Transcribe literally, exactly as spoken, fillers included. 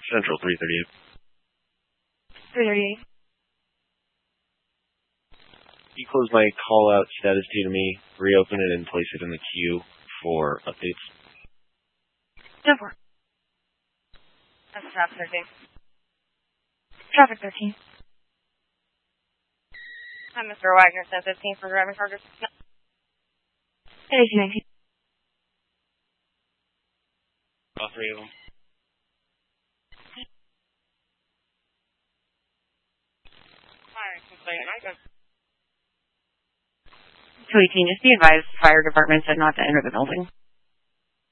Central three thirty-eight. three thirty-eight. You close my call out status queue to me, reopen it, and place it in the queue for updates. ten four. That's traffic thirteen. Traffic thirteen. I'm Mister Wagner, ten fifteen for driving charges. eighteen nineteen. All three of them. Fire, I can. two eighteen, just be advised, fire department said not to enter the building.